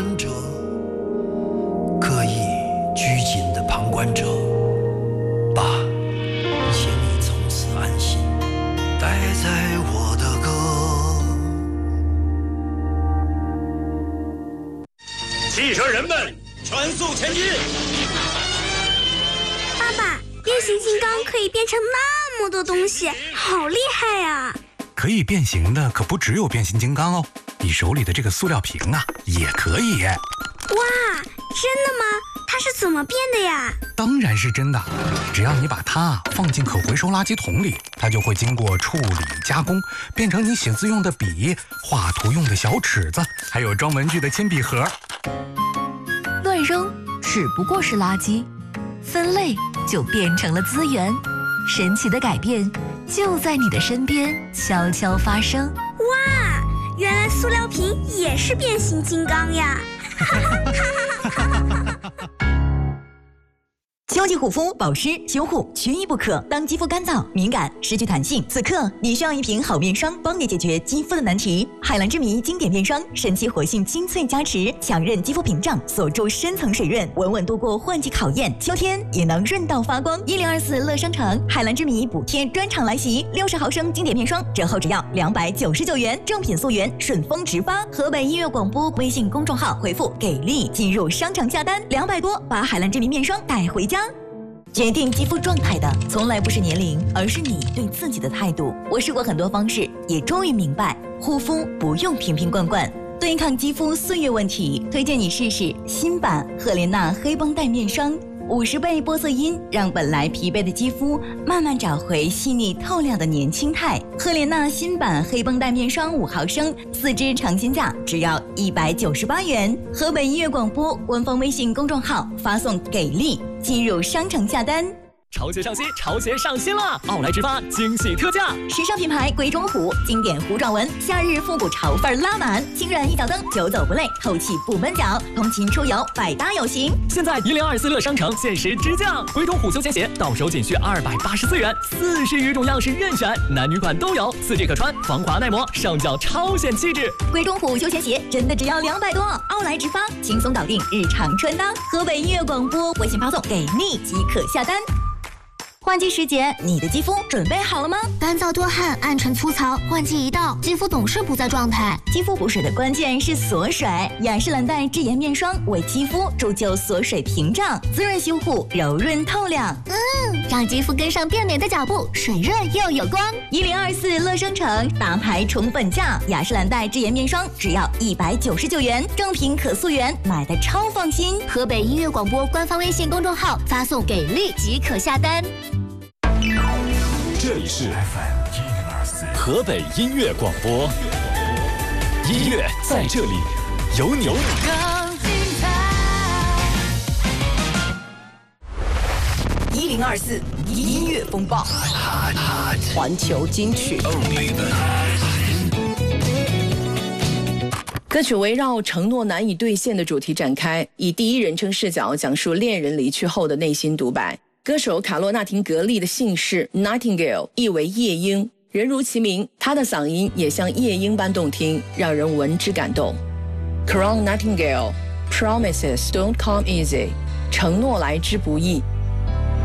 观者，可以拘谨的旁观者，爸，请你从此安心，待在我的歌。 汽车人们，全速前进！ 爸爸，变形金刚可以变成那么多东西，好厉害呀！ 可以变形的可不只有变形金刚哦，你手里的这个塑料瓶啊，也可以。 哇，真的吗？它是怎么变的呀？ 当然是真的，只要你把它放进可回收垃圾桶里，它就会经过处理加工，变成你写字用的笔、画图用的小尺子，还有装文具的铅笔盒。 乱扔只不过是垃圾，分类就变成了资源。神奇的改变就在你的身边悄悄发生。 哇，原来塑料瓶也是变形金刚呀！ 秋季护肤、保湿、修护缺一不可。当肌肤干燥、敏感、失去弹性，此刻你需要一瓶好面霜，帮你解决肌肤的难题。海蓝之谜经典面霜，神奇活性精粹加持，强韧肌肤屏障，锁住深层水润，稳稳度过换季考验。秋天也能润到发光。1024乐商城海蓝之谜补贴专场来袭，60毫升经典面霜折后只要299元，正品溯源，顺丰直发。河北音乐广播微信公众号回复给力进入商场下单，200多把海蓝之谜面霜带回家。决定肌肤状态的从来不是年龄，而是你对自己的态度。我试过很多方式，也终于明白，护肤不用瓶瓶罐罐。对抗肌肤岁月问题，推荐你试试新版赫莲娜黑绷带面霜，50倍玻色因，让本来疲惫的肌肤慢慢找回细腻透亮的年轻态。赫莲娜新版黑绷带面霜5毫升，4支尝鲜价只要198元。河北音乐广播官方微信公众号发送给力进入商城下单。 潮鞋上新，潮鞋上新了！奥莱直发惊喜特价， 时尚品牌鬼冢虎经典弧状纹，夏日复古潮范拉满，轻软一脚蹬，久走不累，透气不闷脚，通勤出游百搭有型。 现在1024乐商城限时直降，鬼冢虎休闲鞋到手仅需284元，40余种样式任选，男女款都有，4G 可穿，防滑耐磨，上脚超显气质。 鬼冢虎休闲鞋真的只要200多，奥莱直发轻松搞定日常穿搭。河北音乐广播微信发送给力即可下单。换季时节，你的肌肤准备好了吗？ 干燥多汗、暗沉粗糙，换季一到，肌肤总是不在状态。 肌肤补水的关键是锁水，雅诗兰黛智颜面霜为肌肤铸就锁水屏障，滋润修护，柔润透亮。 让肌肤跟上变美的脚步，水润又有光。 1024乐商城大牌宠本价，雅诗兰黛智颜面霜只要199元，正品可溯源，买的超放心。 河北音乐广播官方微信公众号发送给力即可下单。 这里是 FM 河北音乐广播，音乐在这里，有你。 1024音乐风暴，环球金曲。 歌曲围绕承诺难以兑现的主题展开，以第一人称视角讲述恋人离去后的内心独白。歌手卡洛·纳廷格利的姓氏 Nightingale 意为夜莺，人如其名，她的嗓音也像夜莺般动听，让人闻之感动。Carole Nightingale Promises don't come easy， 承诺来之不易，